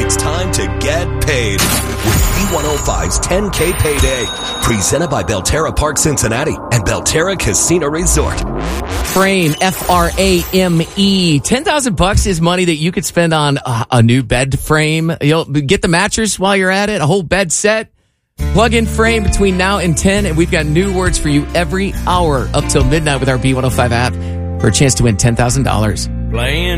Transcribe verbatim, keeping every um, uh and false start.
It's time to get paid with B one oh five's ten K Payday. Presented by Belterra Park Cincinnati and Belterra Casino Resort. Frame, F R A M E. ten thousand bucks is money that you could spend on a, a new bed frame. You'll get the mattress while you're at it, a whole bed set. Plug in Frame between now and ten, and we've got new words for you every hour up till midnight with our B one oh five app for a chance to win ten thousand dollars. Playing